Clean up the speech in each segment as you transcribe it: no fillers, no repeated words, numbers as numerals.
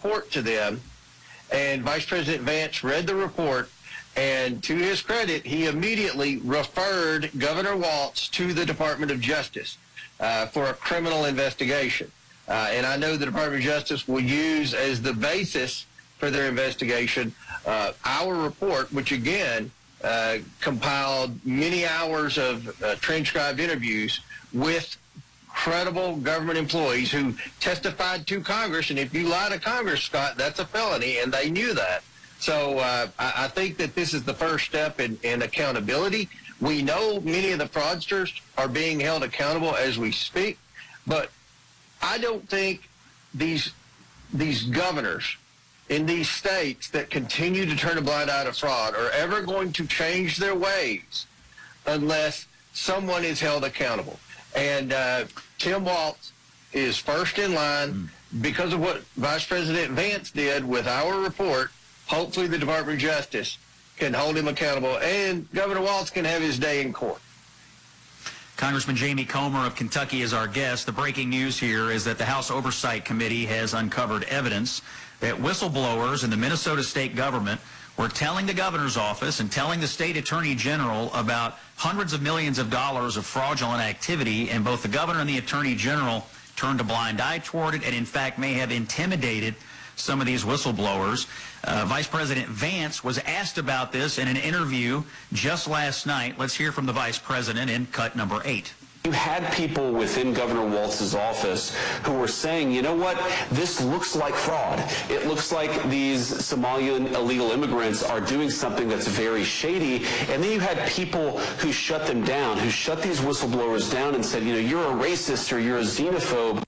report to them, and Vice President Vance read the report, and to his credit, he immediately referred Governor Walz to the Department of Justice for a criminal investigation. And I know the Department of Justice will use as the basis for their investigation our report, which again compiled many hours of transcribed interviews with credible government employees who testified to Congress. And if you lie to Congress, Scott, that's a felony, and they knew that. So I think that this is the first step in accountability. We know many of the fraudsters are being held accountable as we speak, but I don't think these governors in these states that continue to turn a blind eye to fraud are ever going to change their ways unless someone is held accountable. And Tim Walz is first in line because of what Vice President Vance did with our report. Hopefully the Department of Justice can hold him accountable, and Governor Walz can have his day in court. Congressman Jamie Comer of Kentucky is our guest. The breaking news here is that the House Oversight Committee has uncovered evidence that whistleblowers in the Minnesota state government were telling the governor's office and telling the state attorney general about hundreds of millions of dollars of fraudulent activity, and both the governor and the attorney general turned a blind eye toward it and, in fact, may have intimidated some of these whistleblowers. Vice President Vance was asked about this in an interview just last night. Let's hear from the Vice President in cut number 8. You had people within Governor Walz's office who were saying, you know what, this looks like fraud. It looks like these Somalian illegal immigrants are doing something that's very shady. And then you had people who shut them down, who shut these whistleblowers down and said, you know, you're a racist or you're a xenophobe.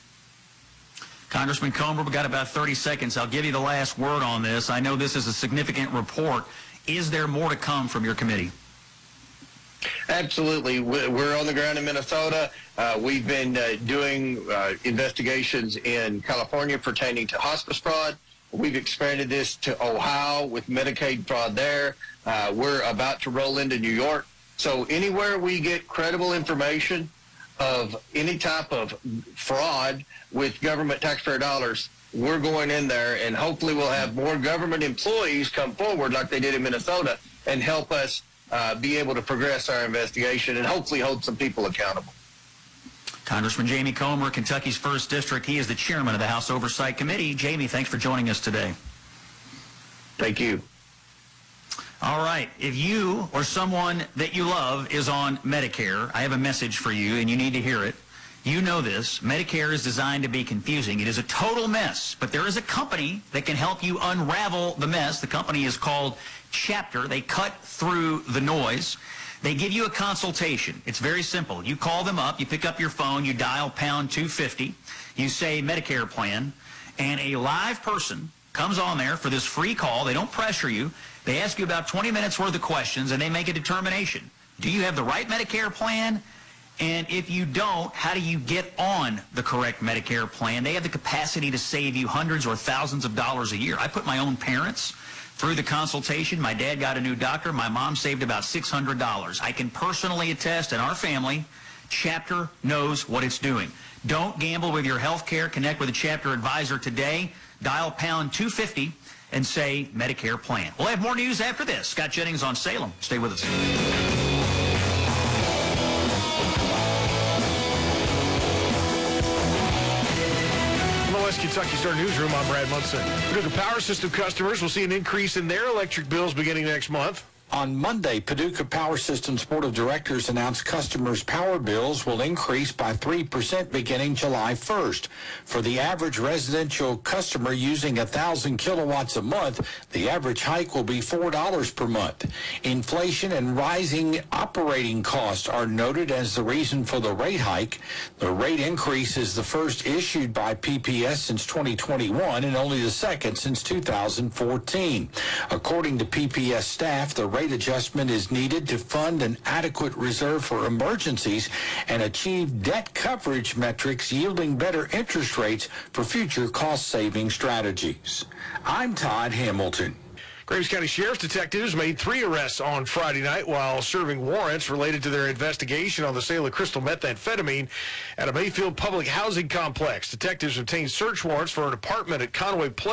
Congressman Comer, we've got about 30 seconds. I'll give you the last word on this. I know this is a significant report. Is there more to come from your committee? Absolutely. We're on the ground in Minnesota. We've been doing investigations in California pertaining to hospice fraud. We've expanded this to Ohio with Medicaid fraud there. We're about to roll into New York. So anywhere we get credible information of any type of fraud with government taxpayer dollars, we're going in there, and hopefully we'll have more government employees come forward like they did in Minnesota and help us be able to progress our investigation and hopefully hold some people accountable. Congressman Jamie Comer, Kentucky's 1st District. He is the chairman of the House Oversight Committee. Jamie, thanks for joining us today. Thank you. All right. If you or someone that you love is on Medicare, I have a message for you, and you need to hear it. You know this. Medicare is designed to be confusing. It is a total mess, but there is a company that can help you unravel the mess. The company is called Chapter. They cut through the noise. They give you a consultation. It's very simple. You call them up, you pick up your phone, you dial pound 250, you say Medicare plan, and a live person comes on there for this free call. They don't pressure you. They ask you about 20 minutes worth of questions, and they make a determination. Do you have the right Medicare plan? And if you don't, how do you get on the correct Medicare plan? They have the capacity to save you hundreds or thousands of dollars a year. I put my own parents through the consultation. My dad got a new doctor. My mom saved about $600. I can personally attest, in our family, Chapter knows what it's doing. Don't gamble with your health care. Connect with a Chapter advisor today. Dial pound 250 and say Medicare plan. We'll have more news after this. Scott Jennings on Salem. Stay with us. From the West Kentucky Star Newsroom, I'm Brad Munson. Paducah Power System customers will see an increase in their electric bills beginning next month. On Monday, Paducah Power Systems Board of Directors announced customers' power bills will increase by 3% beginning July 1st. For the average residential customer using 1,000 kilowatts a month, the average hike will be $4 per month. Inflation and rising operating costs are noted as the reason for the rate hike. The rate increase is the first issued by PPS since 2021 and only the second since 2014. According to PPS staff, the rate adjustment is needed to fund an adequate reserve for emergencies and achieve debt coverage metrics yielding better interest rates for future cost-saving strategies. I'm Todd Hamilton. Graves County Sheriff's detectives made 3 arrests on Friday night while serving warrants related to their investigation on the sale of crystal methamphetamine at a Mayfield public housing complex. Detectives obtained search warrants for an apartment at Conway Place